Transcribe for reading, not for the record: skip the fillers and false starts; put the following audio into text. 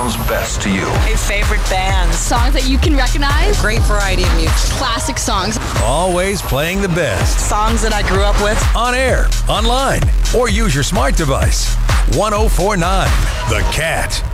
sounds best to you. A favorite band. Songs that you can recognize. Great variety of music. Classic songs. Always playing the best. Songs that I grew up with. On air, online, or use your smart device. 104.9 The Cat.